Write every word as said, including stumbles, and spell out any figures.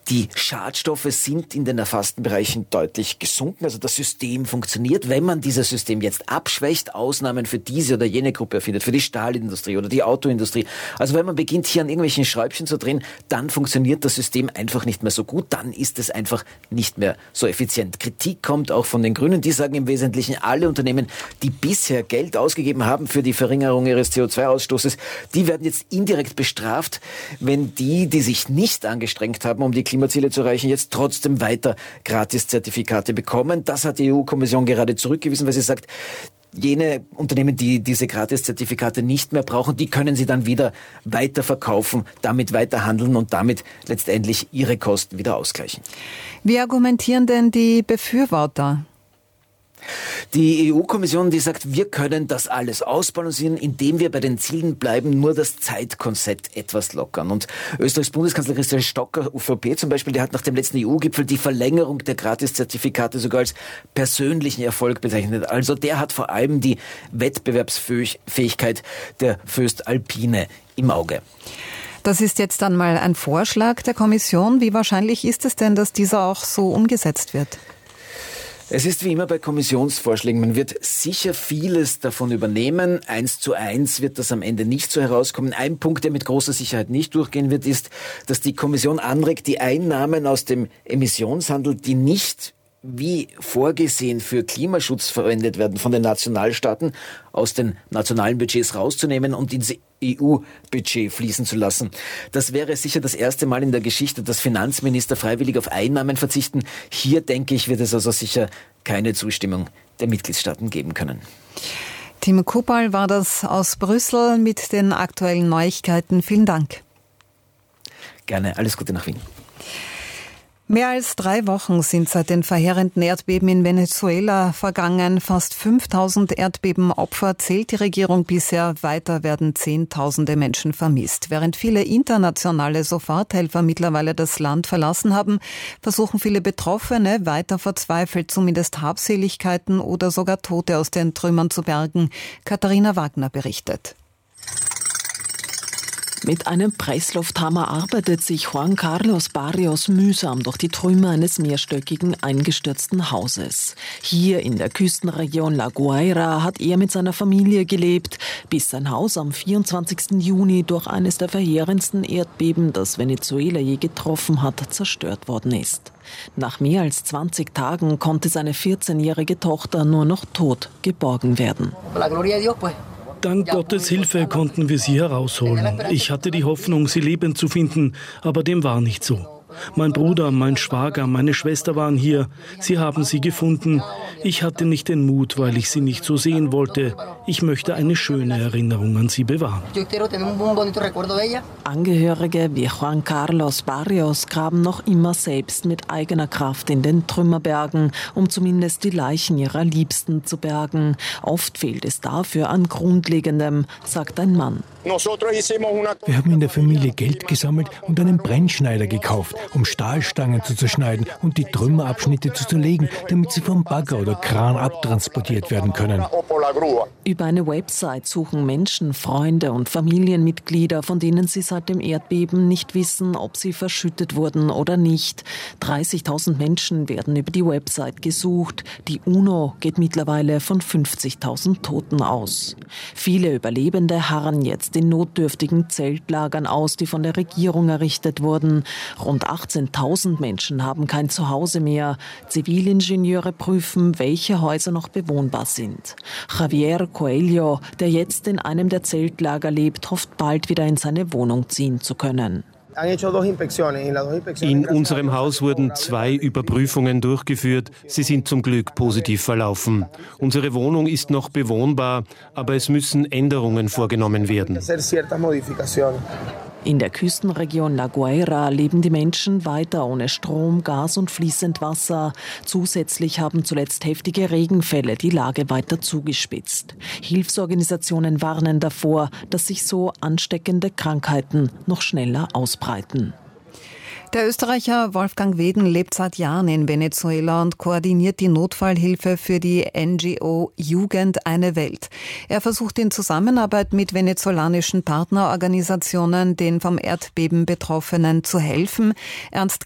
Die Schadstoffe sind in den erfassten Bereichen deutlich gesunken. Also das System funktioniert. Wenn man dieses System jetzt abschwächt, Ausnahmen für diese oder jene Gruppe erfindet, für die Stahlindustrie oder die Autoindustrie. Also wenn man beginnt, hier an irgendwelchen Schräubchen zu drehen, dann funktioniert das System einfach nicht mehr so gut. Dann ist es einfach nicht mehr so effizient. Kritik kommt auch von den Grünen. Die sagen im Wesentlichen, alle Unternehmen, die bisher Geld ausgegeben haben für die Verringerung ihres C O zwei Ausstoßes, die werden jetzt indirekt bestraft, wenn die, die sich nicht angestrengt haben, um die Klimaziele zu erreichen, jetzt trotzdem weiter Gratiszertifikate bekommen. Das hat die E U-Kommission gerade zurückgewiesen, weil sie sagt, jene Unternehmen, die diese Gratiszertifikate nicht mehr brauchen, die können sie dann wieder weiterverkaufen, damit weiterhandeln und damit letztendlich ihre Kosten wieder ausgleichen. Wie argumentieren denn die Befürworter? Die E U-Kommission, die sagt, wir können das alles ausbalancieren, indem wir bei den Zielen bleiben, nur das Zeitkonzept etwas lockern. Und Österreichs Bundeskanzler Christian Stocker, U V P zum Beispiel, der hat nach dem letzten E U-Gipfel die Verlängerung der Gratiszertifikate sogar als persönlichen Erfolg bezeichnet. Also der hat vor allem die Wettbewerbsfähigkeit der Voestalpine im Auge. Das ist jetzt dann mal ein Vorschlag der Kommission. Wie wahrscheinlich ist es denn, dass dieser auch so umgesetzt wird? Es ist wie immer bei Kommissionsvorschlägen, man wird sicher vieles davon übernehmen. Eins zu eins wird das am Ende nicht so herauskommen. Ein Punkt, der mit großer Sicherheit nicht durchgehen wird, ist, dass die Kommission anregt, die Einnahmen aus dem Emissionshandel, die nicht wie vorgesehen für Klimaschutz verwendet werden von den Nationalstaaten, aus den nationalen Budgets rauszunehmen und ins E U-Budget fließen zu lassen. Das wäre sicher das erste Mal in der Geschichte, dass Finanzminister freiwillig auf Einnahmen verzichten. Hier, denke ich, wird es also sicher keine Zustimmung der Mitgliedstaaten geben können. Timo Kupal war das aus Brüssel mit den aktuellen Neuigkeiten. Vielen Dank. Gerne, alles Gute nach Wien. Mehr als drei Wochen sind seit den verheerenden Erdbeben in Venezuela vergangen. Fast fünftausend Erdbebenopfer zählt die Regierung bisher. Weiter werden Zehntausende Menschen vermisst. Während viele internationale Soforthelfer mittlerweile das Land verlassen haben, versuchen viele Betroffene weiter verzweifelt, zumindest Habseligkeiten oder sogar Tote aus den Trümmern zu bergen. Katharina Wagner berichtet. Mit einem Presslufthammer arbeitet sich Juan Carlos Barrios mühsam durch die Trümmer eines mehrstöckigen eingestürzten Hauses. Hier in der Küstenregion La Guaira hat er mit seiner Familie gelebt, bis sein Haus am vierundzwanzigsten Juni durch eines der verheerendsten Erdbeben, das Venezuela je getroffen hat, zerstört worden ist. Nach mehr als zwanzig Tagen konnte seine vierzehnjährige Tochter nur noch tot geborgen werden. Dank Gottes Hilfe konnten wir sie herausholen. Ich hatte die Hoffnung, sie lebend zu finden, aber dem war nicht so. Mein Bruder, mein Schwager, meine Schwester waren hier. Sie haben sie gefunden. Ich hatte nicht den Mut, weil ich sie nicht so sehen wollte. Ich möchte eine schöne Erinnerung an sie bewahren. Angehörige wie Juan Carlos Barrios graben noch immer selbst mit eigener Kraft in den Trümmerbergen, um zumindest die Leichen ihrer Liebsten zu bergen. Oft fehlt es dafür an Grundlegendem, sagt ein Mann. Wir haben in der Familie Geld gesammelt und einen Brennschneider gekauft, um Stahlstangen zu zerschneiden und die Trümmerabschnitte zu zerlegen, damit sie vom Bagger oder Kran abtransportiert werden können. Über eine Website suchen Menschen, Freunde und Familienmitglieder, von denen sie seit dem Erdbeben nicht wissen, ob sie verschüttet wurden oder nicht. dreißigtausend Menschen werden über die Website gesucht. Die UNO geht mittlerweile von fünfzigtausend Toten aus. Viele Überlebende harren jetzt in notdürftigen Zeltlagern aus, die von der Regierung errichtet wurden. Rund achtzehntausend Menschen haben kein Zuhause mehr. Zivilingenieure prüfen, welche Häuser noch bewohnbar sind. Javier Coelho, der jetzt in einem der Zeltlager lebt, hofft bald wieder in seine Wohnung ziehen zu können. In unserem Haus wurden zwei Überprüfungen durchgeführt. Sie sind zum Glück positiv verlaufen. Unsere Wohnung ist noch bewohnbar, aber es müssen Änderungen vorgenommen werden. In der Küstenregion La Guaira leben die Menschen weiter ohne Strom, Gas und fließend Wasser. Zusätzlich haben zuletzt heftige Regenfälle die Lage weiter zugespitzt. Hilfsorganisationen warnen davor, dass sich so ansteckende Krankheiten noch schneller ausbreiten. Der Österreicher Wolfgang Weden lebt seit Jahren in Venezuela und koordiniert die Notfallhilfe für die N G O Jugend eine Welt. Er versucht in Zusammenarbeit mit venezolanischen Partnerorganisationen den vom Erdbeben Betroffenen zu helfen. Ernst